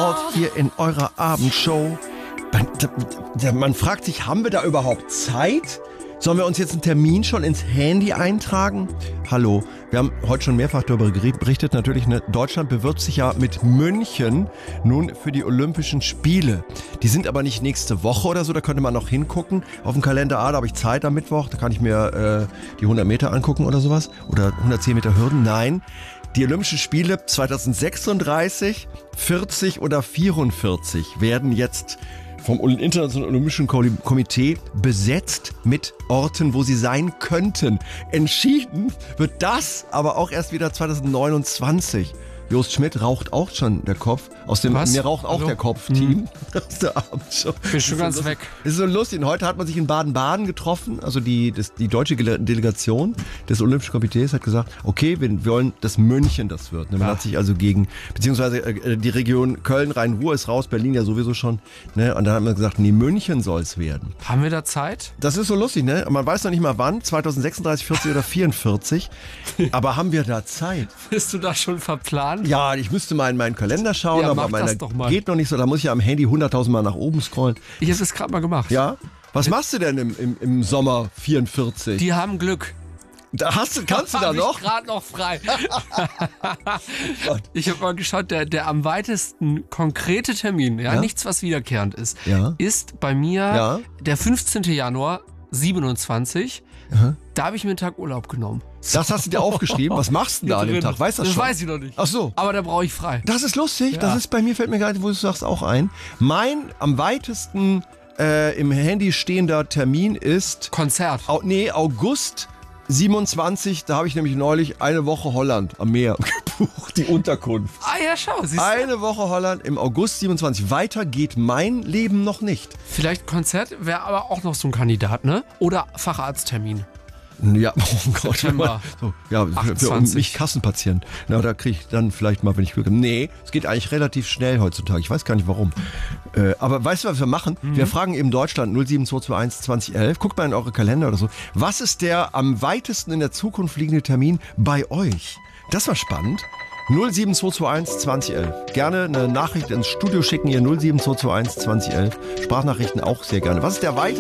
Sport hier in eurer Abendshow. Man fragt sich, haben wir da überhaupt Zeit? Sollen wir uns jetzt einen Termin schon ins Handy eintragen? Hallo, wir haben heute schon mehrfach darüber berichtet. Natürlich, Deutschland bewirbt sich ja mit München nun für die Olympischen Spiele. Die sind aber nicht nächste Woche oder so, da könnte man noch hingucken. Auf dem Kalender A, da habe ich Zeit am Mittwoch, da kann ich mir die 100 Meter angucken oder sowas. Oder 110 Meter Hürden. Nein, die Olympischen Spiele 2036, 40 oder 44 werden jetzt vom Internationalen Olympischen Komitee besetzt mit Orten, wo sie sein könnten. Entschieden wird das aber auch erst wieder 2029. Jost Schmidt raucht auch schon der Kopf. Mir raucht auch der Kopf-Team aus der Abendshow. Bin schon ganz weg. Das ist so lustig. Und heute hat man sich in Baden-Baden getroffen. Also die deutsche Delegation des Olympischen Komitees hat gesagt, okay, wir wollen, dass München das wird. Man hat sich also beziehungsweise die Region Köln-Rhein-Ruhr ist raus, Berlin ja sowieso schon. Ne? Und dann hat man gesagt, nee, München soll es werden. Haben wir da Zeit? Das ist so lustig, ne? Man weiß noch nicht mal wann, 2036, 40 oder 44. Aber haben wir da Zeit? Bist du da schon verplant? Ja, ich müsste mal in meinen Kalender schauen, Ja, aber meiner geht noch nicht so. Da muss ich ja am Handy 100.000 Mal nach oben scrollen. Ich habe das gerade mal gemacht. Ja? Was machst du denn im Sommer 44? Die haben Glück. Kannst du da noch? Ich gerade noch frei. Ich habe mal geschaut, der am weitesten konkrete Termin, nichts was wiederkehrend ist, ist bei mir der 15. Januar 27. Da habe ich mir einen Tag Urlaub genommen. Das hast du dir aufgeschrieben? Was machst du denn da an dem Tag? Weißt du das schon? Das weiß ich noch nicht. Ach so. Aber da brauche ich frei. Das ist lustig. Ja. Das ist bei mir, fällt mir gerade, wo du sagst, auch ein. Mein am weitesten im Handy stehender Termin ist... Konzert. August 27. Da habe ich nämlich neulich eine Woche Holland am Meer gebucht, die Unterkunft. Ah ja, schau. Siehst du? Eine Woche Holland im August 27. Weiter geht mein Leben noch nicht. Vielleicht Konzert wäre aber auch noch so ein Kandidat, ne? Oder Facharzttermin. Ja, oh Gott. Für mich Kassenpatient. Na, da kriege ich dann vielleicht mal, wenn ich Glück habe. Nee, es geht eigentlich relativ schnell heutzutage. Ich weiß gar nicht warum. Aber weißt du, was wir machen? Wir fragen eben Deutschland 07221 2011. Guckt mal in eure Kalender oder so. Was ist der am weitesten in der Zukunft liegende Termin bei euch? Das war spannend. 07221 2011. Gerne eine Nachricht ins Studio schicken, ihr 07221 2011. Sprachnachrichten auch sehr gerne. Was ist der weiteste